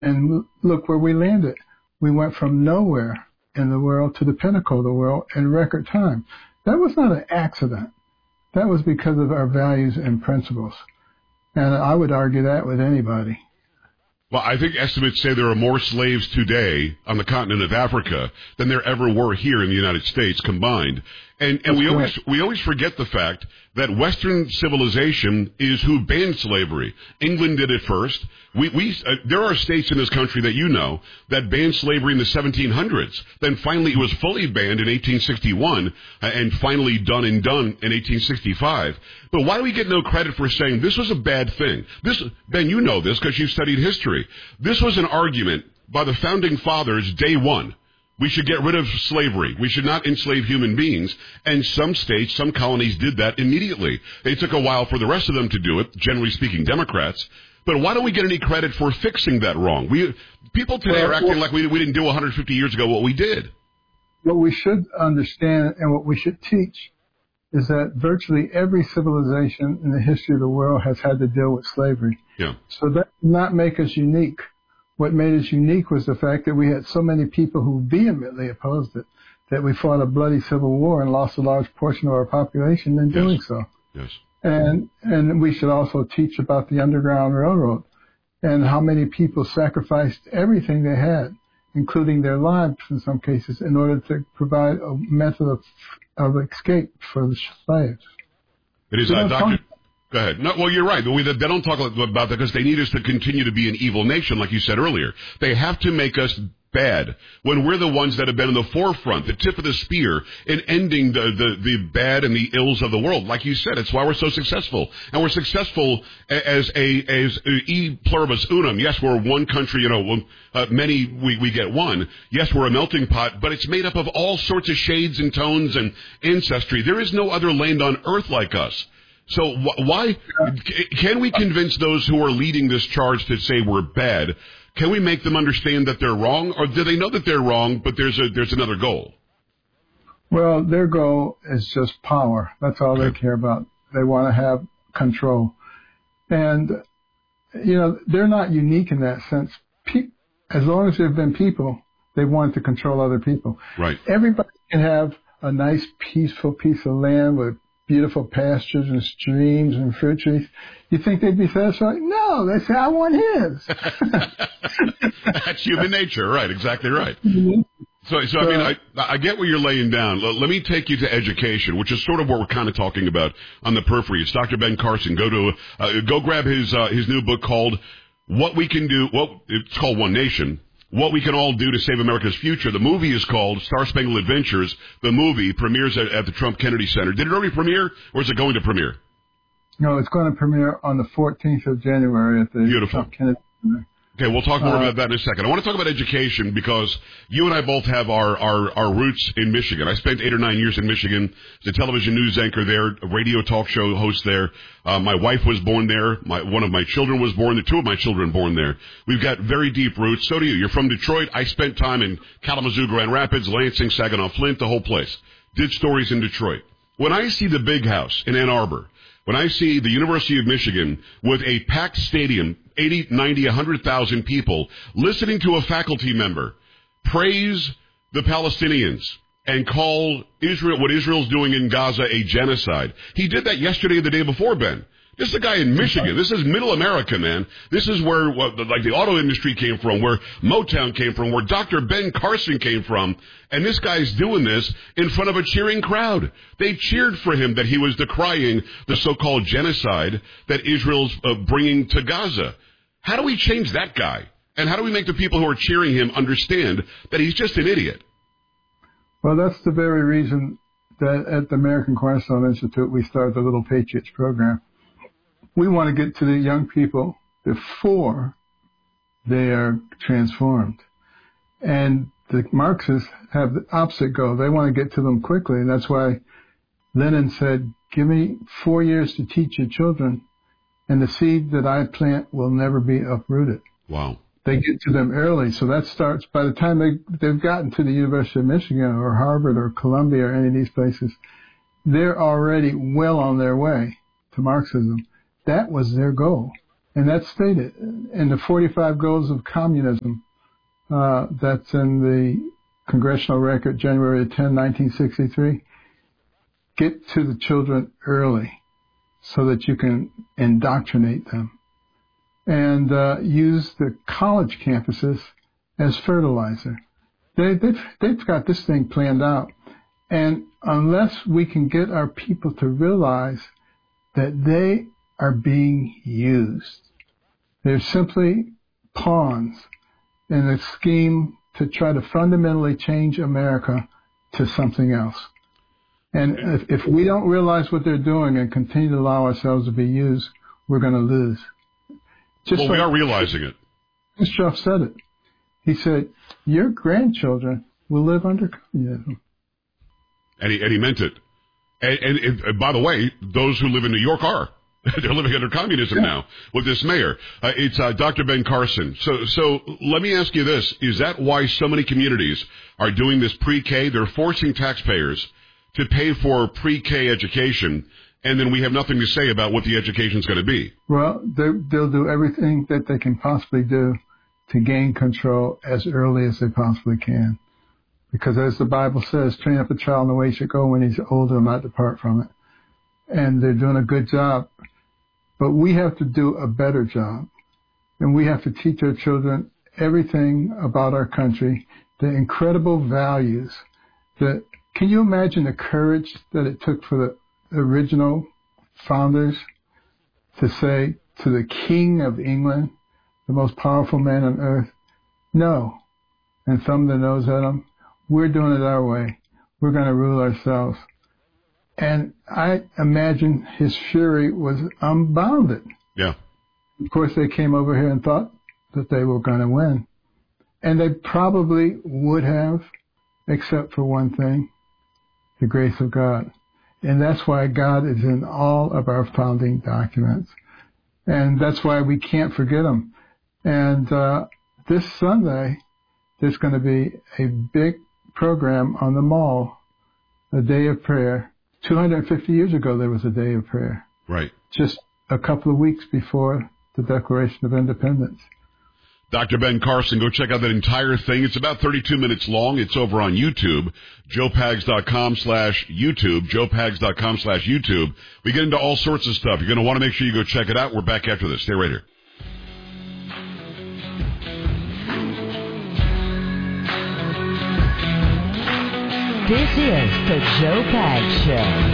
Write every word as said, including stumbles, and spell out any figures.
And look where we landed. We went from nowhere in the world to the pinnacle of the world in record time. That was not an accident. That was because of our values and principles. And I would argue that with anybody. Well, I think estimates say there are more slaves today on the continent of Africa than there ever were here in the United States combined. And, and we always we always forget the fact that Western civilization is who banned slavery. England did it first. We we uh, there are states in this country that you know that banned slavery in the seventeen hundreds. Then finally it was fully banned in eighteen sixty-one uh, and finally done and done in eighteen sixty-five. But why do we get no credit for saying this was a bad thing? This, Ben, you know this because you studied history. This was an argument by the founding fathers day one. We should get rid of slavery. We should not enslave human beings. And some states, some colonies did that immediately. It took a while for the rest of them to do it, generally speaking, Democrats. But why don't we get any credit for fixing that wrong? We People today are acting like we, we didn't do one hundred fifty years ago what we did. What we should understand and what we should teach is that virtually every civilization in the history of the world has had to deal with slavery. Yeah. So that did not make us unique. What made us unique was the fact that we had so many people who vehemently opposed it, that we fought a bloody civil war and lost a large portion of our population in doing yes. so. Yes. And and we should also teach about the Underground Railroad and how many people sacrificed everything they had, including their lives in some cases, in order to provide a method of, of escape for the slaves. It is, uh, Doctor Go ahead. No, well, you're right. They don't talk about that because they need us to continue to be an evil nation, like you said earlier. They have to make us bad when we're the ones that have been in the forefront, the tip of the spear in ending the, the, the bad and the ills of the world. Like you said, it's why we're so successful. And we're successful as a, as a e pluribus unum. Yes, we're one country, you know, uh, many, we, we get one. Yes, we're a melting pot, but it's made up of all sorts of shades and tones and ancestry. There is no other land on earth like us. So wh- why can we convince those who are leading this charge to say we're bad? Can we make them understand that they're wrong, or do they know that they're wrong, but there's a there's another goal? Well, their goal is just power. That's all they care about. They want to have control, and you know they're not unique in that sense. Pe- as long as there've been people, they want to control other people. Right. Everybody can have a nice, peaceful piece of land with beautiful pastures and streams and fruit trees. You think they'd be satisfied? No, they say, I want his. That's human nature, right? Exactly right. So, so I mean, I, I get what you're laying down. Let me take you to education, which is sort of what we're kind of talking about on the periphery. It's Doctor Ben Carson. Go to, uh, go grab his, uh, his new book called What We Can Do. Well, it's called One Nation. What We Can All Do to Save America's Future. The movie is called Star Spangled Adventures. The movie premieres at, at the Trump Kennedy Center. Did it already premiere, or is it going to premiere? No, it's going to premiere on the fourteenth of January at the Beautiful. Trump Kennedy Center. Okay, we'll talk more uh, about that in a second. I want to talk about education because you and I both have our, our, our roots in Michigan. I spent eight or nine years in Michigan as a television news anchor there, a radio talk show host there. Uh, my wife was born there. My, one of my children was born there. Two of my children born there. We've got very deep roots. So do you. You're from Detroit. I spent time in Kalamazoo, Grand Rapids, Lansing, Saginaw, Flint, the whole place. Did stories in Detroit. When I see the big house in Ann Arbor, when I see the University of Michigan with a packed stadium, eighty, ninety, one hundred thousand people, listening to a faculty member praise the Palestinians and call Israel, what Israel's doing in Gaza, a genocide. He did that yesterday and the day before, Ben. This is a guy in Michigan. This is middle America, man. This is where, like, the auto industry came from, where Motown came from, where Doctor Ben Carson came from. And this guy's doing this in front of a cheering crowd. They cheered for him that he was decrying the so-called genocide that Israel's uh, bringing to Gaza. How do we change that guy? And how do we make the people who are cheering him understand that he's just an idiot? Well, that's the very reason that at the American Cornerstone Institute we started the Little Patriots program. We want to get to the young people before they are transformed. And the Marxists have the opposite goal. They want to get to them quickly. And that's why Lenin said, give me four years to teach your children, and the seed that I plant will never be uprooted. Wow. They get to them early. So that starts by the time they, they've gotten to the University of Michigan or Harvard or Columbia or any of these places, they're already well on their way to Marxism. That was their goal. And that's stated in the forty-five Goals of Communism. Uh, that's in the Congressional Record, January tenth, nineteen sixty-three. Get to the children early so that you can indoctrinate them. And uh, use the college campuses as fertilizer. They, they've, they've got this thing planned out. And unless we can get our people to realize that they are being used, they're simply pawns in a scheme to try to fundamentally change America to something else. And if, if we don't realize what they're doing and continue to allow ourselves to be used, we're going to lose. Just well, like we are realizing it. Khrushchev said it. He said, your grandchildren will live under communism. And he, and he meant it. And, and, and by the way, those who live in New York are. They're living under communism yeah. now with this mayor. Uh, it's uh, Doctor Ben Carson. So, so let me ask you this. Is that why so many communities are doing this pre-K? They're forcing taxpayers to pay for pre-K education, and then we have nothing to say about what the education is going to be. Well, they'll do everything that they can possibly do to gain control as early as they possibly can. Because as the Bible says, train up a child in the way he should go, when he's older, he'll not depart from it. And they're doing a good job. But we have to do a better job. And we have to teach our children everything about our country, the incredible values. That, can you imagine the courage that it took for the original founders to say to the King of England, the most powerful man on earth, no, and thumb their nose at him? We're doing it our way. We're going to rule ourselves. And I imagine his fury was unbounded. Yeah. Of course, they came over here and thought that they were going to win. And they probably would have, except for one thing, the grace of God. And that's why God is in all of our founding documents. And that's why we can't forget him. And uh, this Sunday, there's going to be a big program on the Mall, a day of prayer. two hundred fifty years ago, there was a day of prayer. Right. Just a couple of weeks before the Declaration of Independence. Doctor Ben Carson, go check out that entire thing. It's about thirty-two minutes long. It's over on YouTube, joe pags dot com slash YouTube, joe pags dot com slash YouTube. We get into all sorts of stuff. You're going to want to make sure you go check it out. We're back after this. Stay right here. This is the Joe Pags Show.